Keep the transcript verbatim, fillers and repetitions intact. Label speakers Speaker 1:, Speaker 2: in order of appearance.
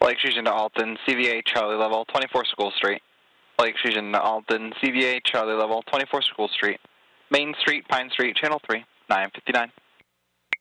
Speaker 1: Lake Fusion to Alton, C V A Charlie level, twenty-four School Street. Lake Fusion to Alton, C V A Charlie level, twenty-four School Street. Main Street, Pine Street, Channel three, nine fifty-nine.